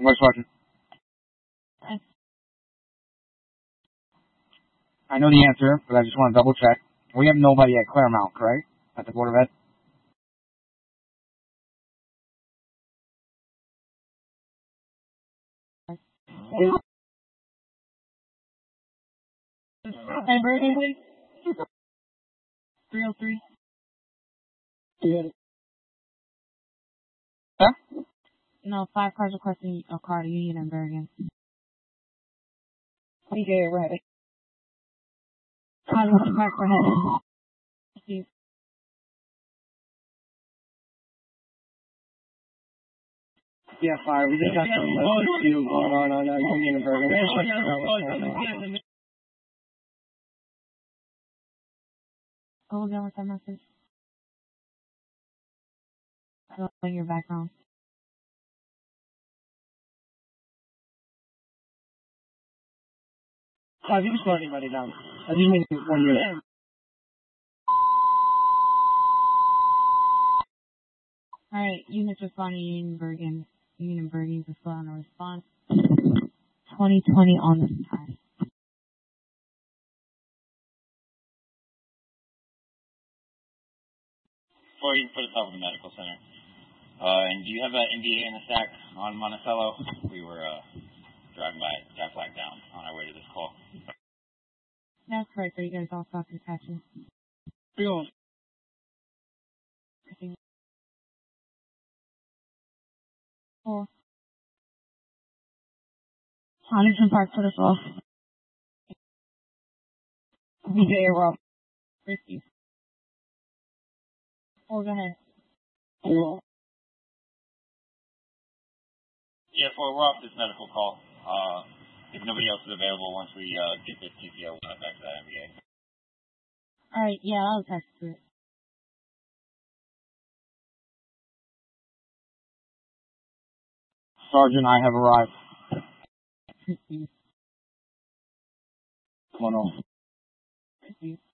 What's Sergeant? I know the answer, but I just want to double check. We have nobody at Claremont, correct? At the Board of Ed? Yeah. 303. Yeah. Huh? No, 5 cars requesting a car to Union and Bergen. Okay, right. Park for head. Yeah, fire. We just got some issue going on Union and Bergen. Go again with that message. I don't know your background. I didn't slow anybody down. I just mean 1 minute. Alright, units responding to Union and Bergen is still on a response. 2020 on this time. Or you can put it up in the medical center. And do you have an NVA in the stack on Monticello? We were driving by, got flagged down on our way to this call. That's correct. Are you guys all stopped attaching? Real. Cool. Huntington Park put us off. BJ Rob. Risky. Oh, go ahead. Cool. Yeah, for Rob, this medical call. If nobody else is available, once we get the TPO, we'll head back to that NVA. Alright, yeah, I'll attach to it. Sergeant, I have arrived. 1-0.